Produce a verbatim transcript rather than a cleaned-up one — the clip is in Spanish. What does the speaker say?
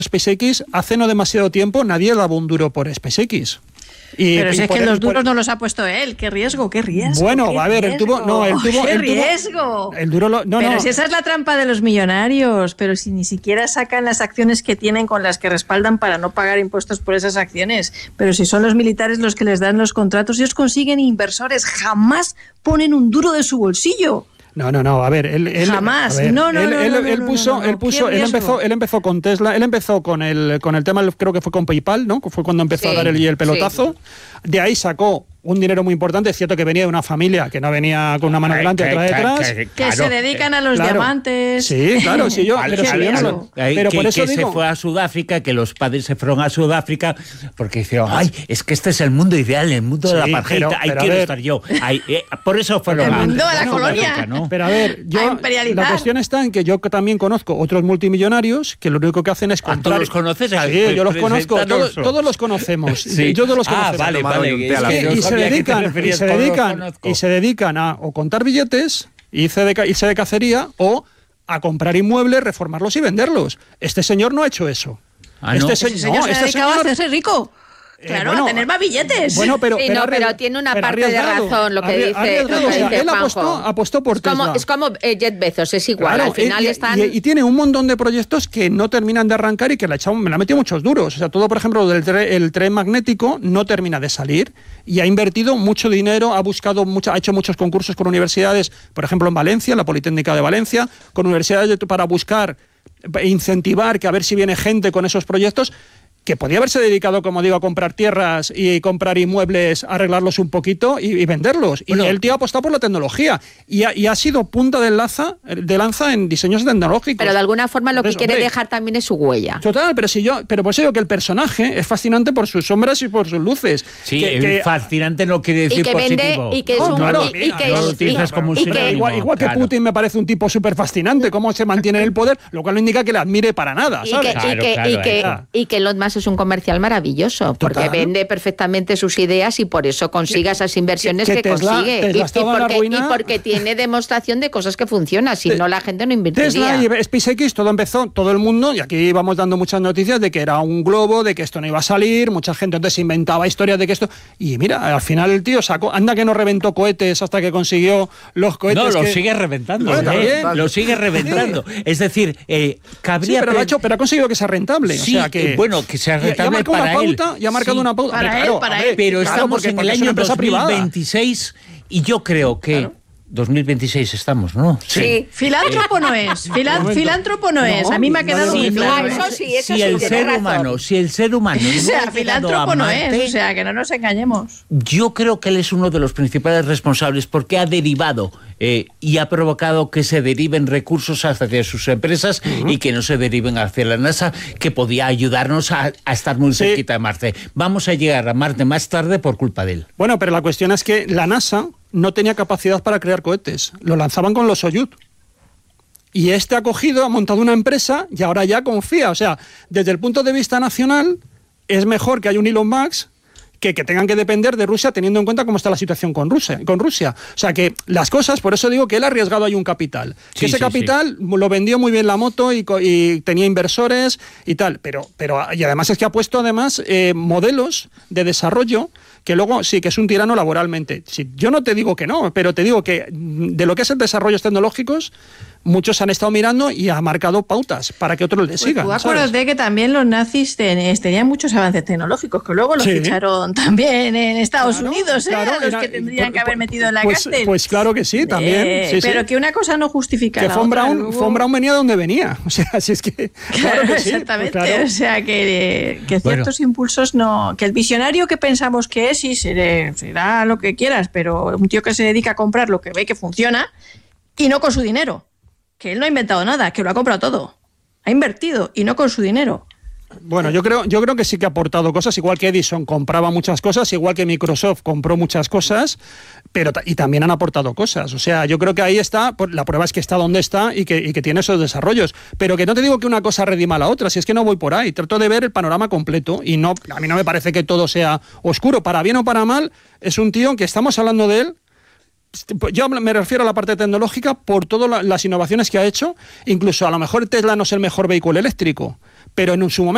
SpaceX, hace no demasiado tiempo nadie daba un duro por SpaceX. Y, pero si es que el, los duros por... no los ha puesto él. ¡Qué riesgo, qué riesgo! Bueno, qué a ver, riesgo, el tubo... No, el tubo... ¡Qué el tubo, riesgo! El duro lo, no, pero no. si esa es la trampa de los millonarios, pero si ni siquiera sacan las acciones que tienen con las que respaldan para no pagar impuestos por esas acciones, pero si son los militares los que les dan los contratos, ellos consiguen inversores, jamás ponen un duro de su bolsillo. No, no, no, a ver, él, él jamás, a ver, no, no, él, no, él, no, él no, puso, no, no, no. él puso, él empezó, él empezó con Tesla, él empezó con el, con el tema, creo que fue con PayPal, ¿no? Fue cuando empezó sí, a dar el, el pelotazo. Sí. De ahí sacó un dinero muy importante, es cierto que venía de una familia que no venía con una mano delante y otra detrás. Que, que, que se dedican a los claro. diamantes. Sí, claro, sí, yo. Al, pero al, sí, al, no, al, pero que, por eso que digo, se fue a Sudáfrica, que los padres se fueron a Sudáfrica porque dijeron, ay, es que este es el mundo ideal, el mundo sí, de la apartheid, ahí quiero estar yo. Ahí, eh, por eso fueron el a mundo de la no, colonia. Pero, ¿no? Pero a ver, yo, la cuestión está en que yo también conozco otros multimillonarios que lo único que hacen es comprar. ¿Tú los conoces? Sí, yo los conozco, todos, todos los conocemos. Sí. Todos los conocemos. Ah, vale, vale. Es que, y se dedican, y se dedican y se dedican a o contar billetes, irse de, irse de cacería, o a comprar inmuebles, reformarlos y venderlos. Este señor no ha hecho eso. Ah, este no. se, Ese señor no, se este ha dedicado señor, a hacerse rico. Claro, eh, bueno, a tener más billetes. Bueno, pero, sí, pero, no, arregl... pero tiene una pero parte de razón lo que dice, lo que o sea, dice él apostó, apostó por es como, Tesla. es como eh, Jeff Bezos, es igual. Claro, al final y, están... y, y tiene un montón de proyectos que no terminan de arrancar y que le ha echado, me le ha metido muchos duros. O sea, todo, por ejemplo, del tre, el tren magnético no termina de salir y ha invertido mucho dinero, ha buscado, mucha, ha hecho muchos concursos con universidades, por ejemplo, en Valencia, la Politécnica de Valencia, con universidades para buscar, incentivar, que a ver si viene gente con esos proyectos, que podía haberse dedicado, como digo, a comprar tierras y comprar inmuebles, arreglarlos un poquito y, y venderlos. Bueno, y el tío ha apostado por la tecnología y ha, y ha sido punta de lanza, de lanza en diseños tecnológicos. Pero de alguna forma lo que Entonces, quiere hombre, dejar también es su huella. Total, pero si yo, pero por eso digo que el personaje es fascinante por sus sombras y por sus luces. Sí, que, el que, fascinante no quiere decir y que positivo. Vende, y que es un, no, claro, y, y que no es, lo utilizas y, como un y que, sinónimo. Igual, igual que claro. Putin me parece un tipo súper fascinante, cómo se mantiene en el poder, lo cual no indica que le admire para nada, ¿sabes? Y que, Claro, y que, claro, y que, claro. y que Elon Musk es un comercial maravilloso, porque Total. vende perfectamente sus ideas y por eso consigue que, esas inversiones que, que, que Tesla, consigue. Tesla y, y, porque, ruina, y porque tiene demostración de cosas que funcionan, si te, no la gente no invertiría. Tesla y SpaceX, todo empezó, todo el mundo, y aquí vamos dando muchas noticias de que era un globo, de que esto no iba a salir, mucha gente entonces inventaba historias de que esto... Y mira, al final el tío sacó, anda que no reventó cohetes hasta que consiguió los cohetes. No, lo que... sigue reventando. No, ¿eh? Lo sigue reventando. Sí. Es decir, eh, cabría... Sí, pero, lo ha hecho, pero ha conseguido que sea rentable. Sí, o sea que... eh, bueno, que sea rentable y, y para una él. pauta, y ha marcado sí. una pauta. Para claro, él, para ver, él. Pero claro, estamos porque, en porque el año dos mil veintiséis privada. Y yo creo que... Claro. dos mil veintiséis estamos, ¿no? Sí. sí. Filántropo no es. Filán, filántropo no, no es. A mí me ha quedado muy no, claro. Eso sí, eso si sí, el ser razón. humano, si el ser humano o sea, no filántropo no Marte, es, o sea, que no nos engañemos. Yo creo que él es uno de los principales responsables porque ha derivado eh, y ha provocado que se deriven recursos hacia sus empresas uh-huh. y que no se deriven hacia la NASA, que podía ayudarnos a, a estar muy sí. cerquita de Marte. Vamos a llegar a Marte más tarde por culpa de él. Bueno, pero la cuestión es que la NASA no tenía capacidad para crear cohetes. Lo lanzaban con los Soyuz. Y este ha cogido, ha montado una empresa y ahora ya confía. O sea, desde el punto de vista nacional, es mejor que haya un Elon Musk que, que tengan que depender de Rusia, teniendo en cuenta cómo está la situación con Rusia, con Rusia. O sea, que las cosas, por eso digo que él ha arriesgado ahí un capital. Sí, que ese sí, capital sí. lo vendió muy bien la moto y, y tenía inversores y tal. Pero, pero, y además es que ha puesto además eh, modelos de desarrollo que luego sí que es un tirano laboralmente. Sí, yo no te digo que no, pero te digo que de lo que es el desarrollos tecnológicos, muchos han estado mirando y ha marcado pautas para que otros le pues sigan. Tú acuérdate que también los nazis ten, tenían muchos avances tecnológicos, que luego los sí. ficharon también en Estados claro, Unidos, ¿eh? Claro, los era, que tendrían por, que haber metido en la pues, cárcel. Pues claro que sí, también. Eh, sí, pero sí. que una cosa no justifica que la Von otra. Braun, Luego... Von Braun venía donde venía. O sea, si es que... Claro que sí, exactamente. Pues claro. O sea, que, que ciertos bueno. impulsos no... Que el visionario que pensamos que es, sí, será, será lo que quieras, pero un tío que se dedica a comprar lo que ve que funciona y no con su dinero. Que él no ha inventado nada, que lo ha comprado todo. Ha invertido y no con su dinero. Bueno, yo creo, yo creo que sí que ha aportado cosas, igual que Edison compraba muchas cosas, igual que Microsoft compró muchas cosas, pero y también han aportado cosas. O sea, yo creo que ahí está, la prueba es que está donde está y que, y que tiene esos desarrollos. Pero que no te digo que una cosa redima a la otra, si es que no voy por ahí. Trato de ver el panorama completo y no, a mí no me parece que todo sea oscuro. Para bien o para mal, es un tío que estamos hablando de él. Yo me refiero a la parte tecnológica por todas las innovaciones que ha hecho. Incluso a lo mejor Tesla no es el mejor vehículo eléctrico, pero en su momento